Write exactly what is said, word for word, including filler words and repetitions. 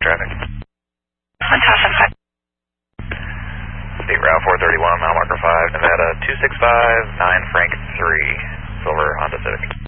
traffic. Fantastic. State Route four thirty-one, mile marker five, Nevada two six five nine Frank three, Silver Honda Civic.